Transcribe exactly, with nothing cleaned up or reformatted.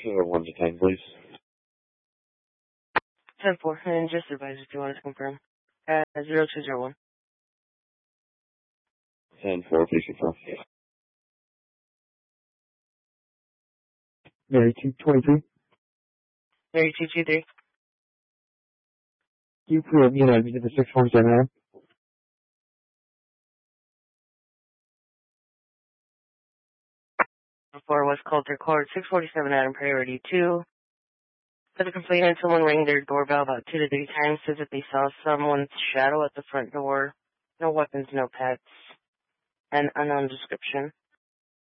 Sure, one to ten, please. ten four, and just advise if you wanted to confirm. Uh, zero two zero one. ten four, please confirm. Mary two twenty-three. Mary two two three. You clear me and I mean the six one seven Adam. Before was called to record six forty-seven Adam Priority two. For the complainant, someone rang their doorbell about two to three times, says that they saw someone's shadow at the front door. No weapons, no pets, and unknown description.